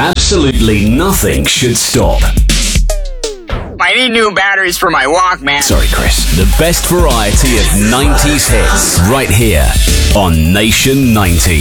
Absolutely nothing should stop. I need new batteries for my Walkman. Sorry, Chris. The best variety of 90s hits right here on Nation 90.